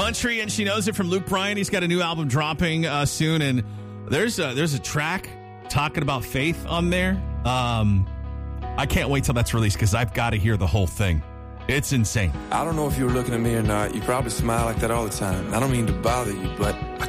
Country, and she knows it from Luke Bryan. He's got a new album dropping soon, and there's a track talking about faith on there. I can't wait till that's released because I've got to hear the whole thing. It's insane. I don't know if you were looking at me or not. You probably smile like that all the time. I don't mean to bother you, but I